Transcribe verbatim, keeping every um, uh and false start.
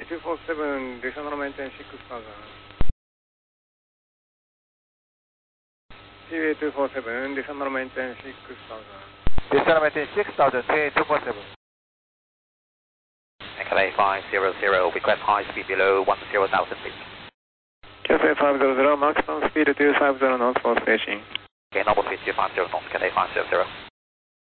two four seven, additional maintain six thousand. T V two four seven, additional maintain six thousand. Additional maintain six thousand, T V two four seven. Echo five zero zero, request high speed below one zero thousand feet. Q A five zero zero, maximum speed two five zero knots for staging. Okay, normal speed two five zero knots, Cathay five zero zero.